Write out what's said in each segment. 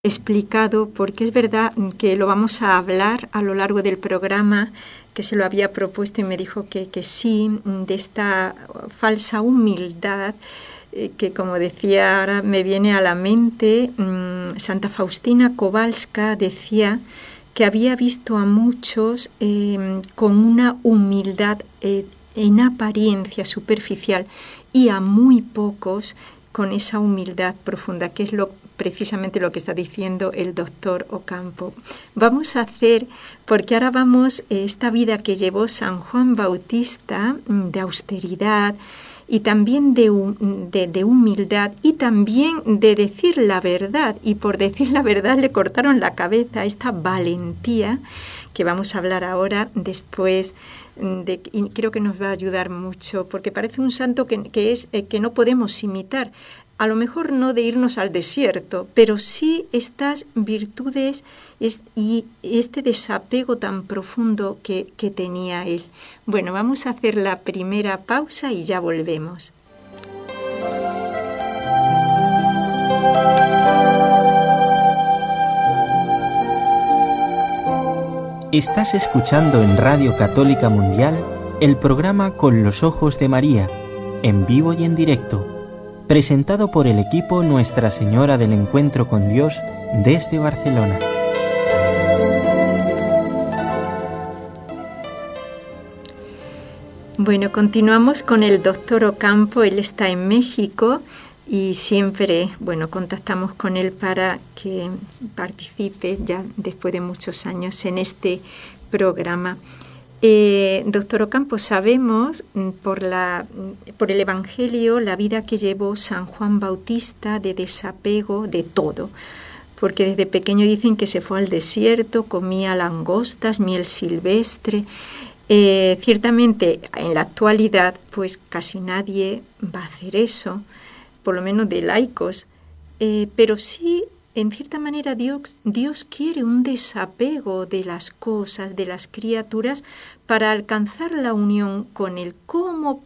explicado, porque es verdad que lo vamos a hablar a lo largo del programa, que se lo había propuesto y me dijo que sí, de esta falsa humildad, que como decía ahora me viene a la mente, Santa Faustina Kowalska decía que había visto a muchos con una humildad en apariencia superficial y a muy pocos con esa humildad profunda, que es precisamente lo que está diciendo el doctor Ocampo. Vamos a hacer, porque ahora vamos, esta vida que llevó San Juan Bautista, de austeridad y también de humildad y también de decir la verdad, y por decir la verdad le cortaron la cabeza, esta valentía que vamos a hablar ahora después, y creo que nos va a ayudar mucho, porque parece un santo que no podemos imitar. A lo mejor no de irnos al desierto, pero sí estas virtudes y este desapego tan profundo que tenía él. Bueno, vamos a hacer la primera pausa y ya volvemos. Estás escuchando en Radio Católica Mundial el programa Con los Ojos de María, en vivo y en directo, presentado por el equipo Nuestra Señora del Encuentro con Dios desde Barcelona. Bueno, continuamos con el doctor Ocampo. Él está en México y siempre, contactamos con él para que participe ya después de muchos años en este programa. Doctor Ocampo, sabemos por el Evangelio la vida que llevó San Juan Bautista de desapego de todo, porque desde pequeño dicen que se fue al desierto, comía langostas, miel silvestre. Ciertamente en la actualidad pues casi nadie va a hacer eso, por lo menos de laicos, pero sí, en cierta manera Dios quiere un desapego de las cosas, de las criaturas, para alcanzar la unión con Él. ¿Cómo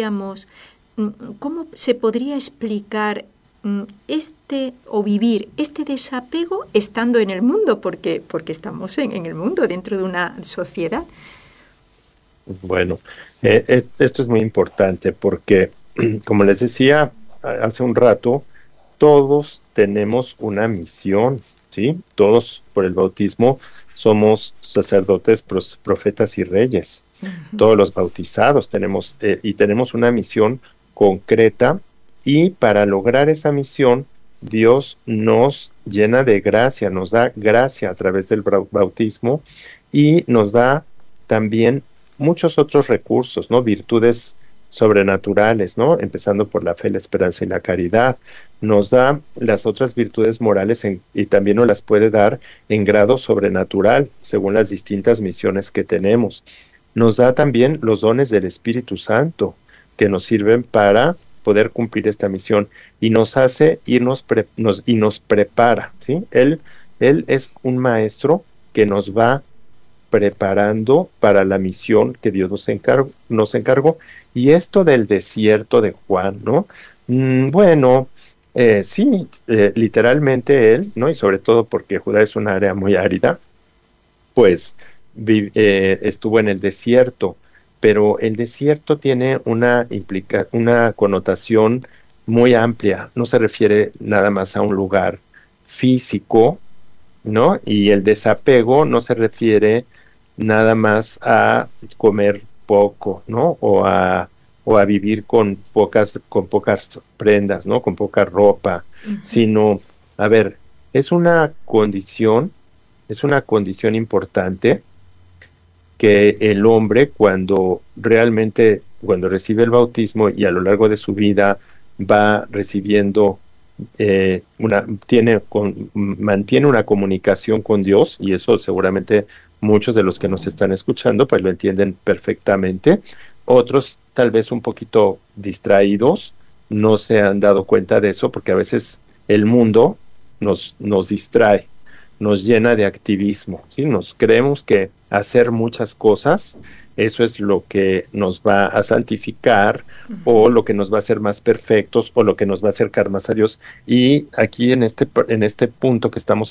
se podría explicar vivir este desapego estando en el mundo? Porque estamos en el mundo, dentro de una sociedad. Bueno, esto es muy importante porque, como les decía hace un rato, todos tenemos una misión, ¿sí? Todos por el bautismo somos sacerdotes, profetas y reyes. Uh-huh. Todos los bautizados tenemos una misión concreta, y para lograr esa misión Dios nos llena de gracia, nos da gracia a través del bautismo y nos da también muchos otros recursos, ¿no? Virtudes sobrenaturales, ¿no? Empezando por la fe, la esperanza y la caridad. Nos da las otras virtudes morales y también nos las puede dar en grado sobrenatural, según las distintas misiones que tenemos. Nos da también los dones del Espíritu Santo, que nos sirven para poder cumplir esta misión, y nos hace y nos prepara, ¿sí? Él es un maestro que nos va preparando para la misión que Dios nos encargó. Y esto del desierto de Juan, ¿no? Sí, literalmente él, ¿no? Y sobre todo porque Judá es una área muy árida, pues estuvo en el desierto, pero el desierto tiene una connotación muy amplia, no se refiere nada más a un lugar físico, ¿no? Y el desapego no se refiere nada más a comer poco, ¿no? O a vivir con pocas prendas, ¿no? Con poca ropa, uh-huh. Sino, es una condición importante que el hombre cuando recibe el bautismo y a lo largo de su vida va recibiendo mantiene una comunicación con Dios, y eso seguramente muchos de los que nos están escuchando pues lo entienden perfectamente. Otros tal vez un poquito distraídos no se han dado cuenta de eso, porque a veces el mundo nos distrae, nos llena de activismo, ¿sí? Nos creemos que hacer muchas cosas eso es lo que nos va a santificar o lo que nos va a hacer más perfectos o lo que nos va a acercar más a Dios. Y aquí en este punto que estamos